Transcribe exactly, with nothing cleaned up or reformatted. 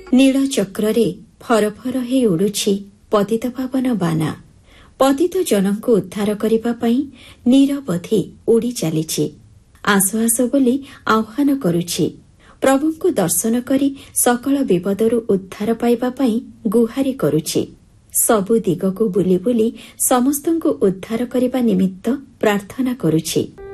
नील चक्रे फरफर हे उड़ुछि पतित पावन बाना। पतित जनଙ୍କୁ उद्धार करिबा पई निरवधि उड़ी चलीछि। आसु आसु बोली आह्वान करुछि। प्रभुଙ୍କୁ दर्शन करी सकल विपदरू उद्धार पाइबा पई गुहारी करुछि। सबु दिगकु बुली बुली समस्तଙ୍କୁ उद्धार करिबा निमित्त प्रार्थना करुछि।